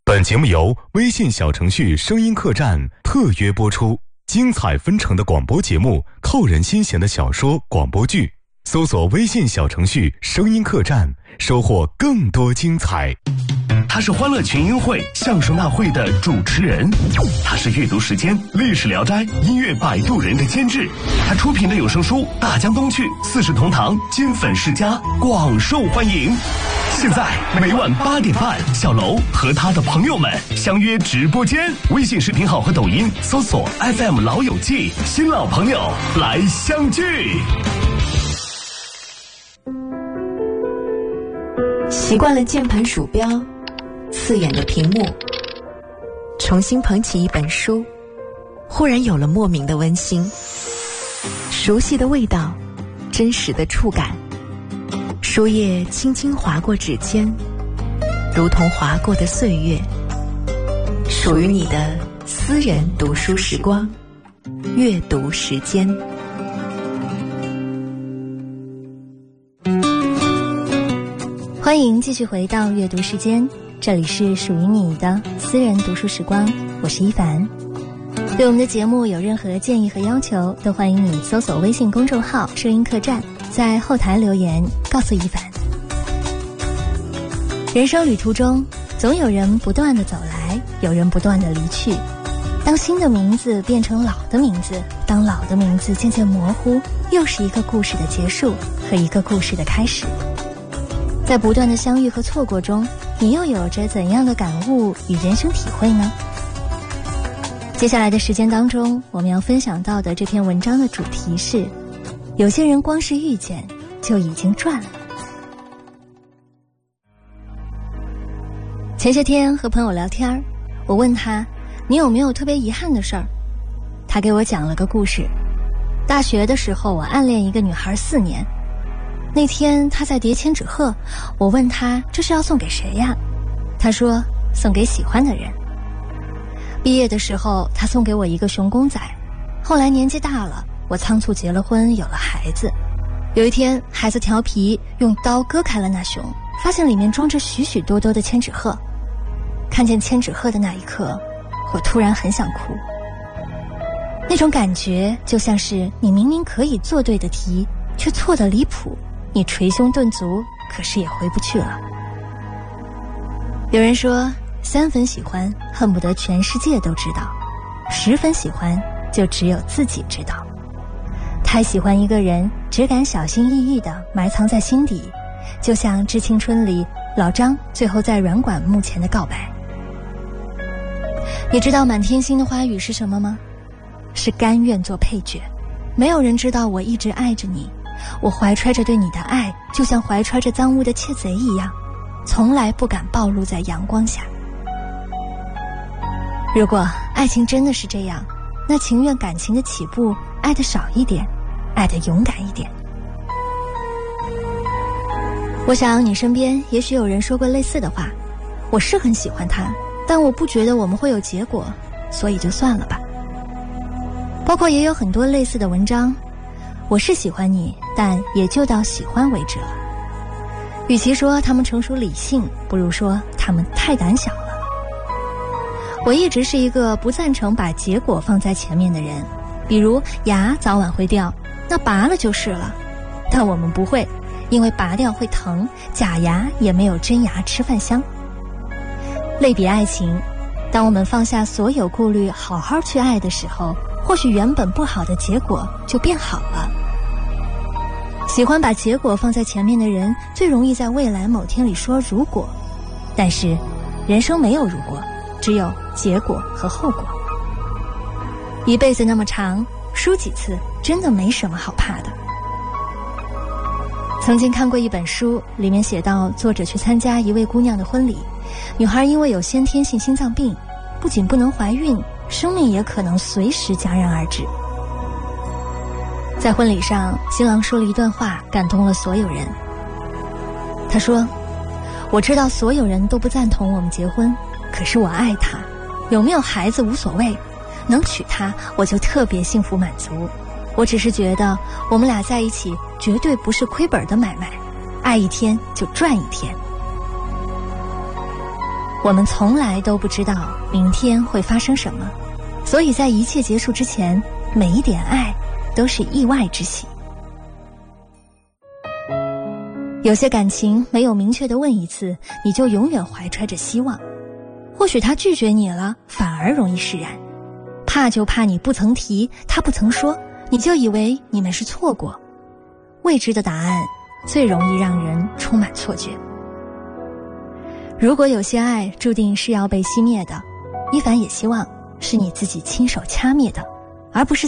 本节目由微信小程序声音客栈特约播出，精彩纷呈的广播节目，扣人心弦的小说广播剧，搜索微信小程序声音客栈，收获更多精彩。 他是欢乐群英会相声大会的主持人，他是阅读时间历史聊斋音乐摆渡人的监制，他出品的有声书《大江东去》四世同堂金粉世家广受欢迎。现在每晚8点半，小楼和他的朋友们相约直播间，微信视频号和抖音搜索 FM 老友记，新老朋友来相聚。 习惯了键盘鼠标刺眼的屏幕，重新捧起一本书，忽然有了莫名的温馨，熟悉的味道，真实的触感，书页轻轻划过指尖，如同划过的岁月，属于你的私人读书时光，阅读时间。 欢迎继续回到阅读时间，这里是属于你的私人读书时光，我是一凡。对我们的节目有任何建议和要求，都欢迎你搜索微信公众号声音客栈，在后台留言告诉一凡。人生旅途中，总有人不断地走来，有人不断地离去。当新的名字变成老的名字，当老的名字渐渐模糊，又是一个故事的结束和一个故事的开始。在不断的相遇和错过中，你又有着怎样的感悟与人生体会呢？接下来的时间当中，我们要分享到的这篇文章的主题是：有些人光是遇见就已经赚了。前些天和朋友聊天，我问他你有没有特别遗憾的事儿，他给我讲了个故事。大学的时候，我暗恋一个女孩4年，那天他在叠千纸鹤，我问他这是要送给谁呀？他说送给喜欢的人。毕业的时候，他送给我一个熊公仔，后来年纪大了，我仓促结了婚，有了孩子。有一天，孩子调皮，用刀割开了那熊，发现里面装着许许多多的千纸鹤。看见千纸鹤的那一刻，我突然很想哭。那种感觉就像是你明明可以做对的题，却错得离谱，你捶胸顿足，可是也回不去了。有人说3分喜欢恨不得全世界都知道，10分喜欢就只有自己知道。太喜欢一个人，只敢小心翼翼地埋藏在心底，就像《致青春》里老张最后在软管墓前的告白。你知道满天星的花语是什么吗？是甘愿做配角。没有人知道我一直爱着你，我怀揣着对你的爱，就像怀揣着赃物的窃贼一样，从来不敢暴露在阳光下。如果爱情真的是这样，那情愿感情的起步爱得少一点，爱得勇敢一点。我想你身边也许有人说过类似的话，我是很喜欢他，但我不觉得我们会有结果，所以就算了吧。包括也有很多类似的文章，我是喜欢你，但也就到喜欢为止了。与其说他们成熟理性，不如说他们太胆小了。我一直是一个不赞成把结果放在前面的人，比如牙早晚会掉，那拔了就是了。但我们不会，因为拔掉会疼，假牙也没有真牙吃饭香。类比爱情，当我们放下所有顾虑，好好去爱的时候，或许原本不好的结果就变好了。喜欢把结果放在前面的人，最容易在未来某天里说如果，但是人生没有如果，只有结果和后果。一辈子那么长，输几次真的没什么好怕的。曾经看过一本书，里面写到作者去参加一位姑娘的婚礼，女孩因为有先天性心脏病，不仅不能怀孕，生命也可能随时戛然而止。在婚礼上，新郎说了一段话，感动了所有人。他说，我知道所有人都不赞同我们结婚，可是我爱他，有没有孩子无所谓，能娶她我就特别幸福满足。我只是觉得我们俩在一起绝对不是亏本的买卖，爱一天就赚一天。 我们从来都不知道明天会发生什么，所以在一切结束之前，每一点爱都是意外之喜。有些感情没有明确的问一次，你就永远怀揣着希望。或许他拒绝你了，反而容易释然。怕就怕你不曾提，他不曾说，你就以为你们是错过。未知的答案最容易让人充满错觉。如果有些爱注定是要被熄灭的，一凡也希望是你自己亲手掐灭的，而不是